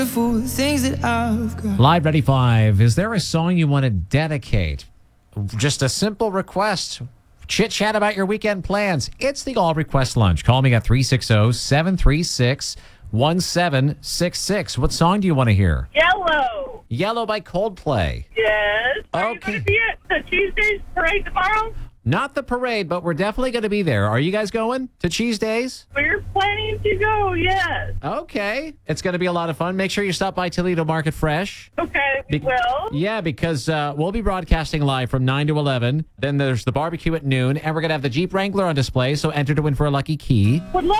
for the things that I've got. Live 95. Is there a song you want to dedicate? Just a simple request. Chit chat about your weekend plans. It's the All Request Lunch. Call me at 360-736-1766. What song do you want to hear? Yellow. Yellow by Coldplay. Yes. Are you Okay. going to be at the Tuesday's parade tomorrow? Not the parade, but we're definitely going to be there. Are you guys going to Cheese Days? We're planning to go, yes. Okay. It's going to be a lot of fun. Make sure you stop by Toledo Market Fresh. Okay, we will. Yeah, because we'll be broadcasting live from 9 to 11. Then there's the barbecue at noon, and we're going to have the Jeep Wrangler on display, so enter to win for a lucky key. Would love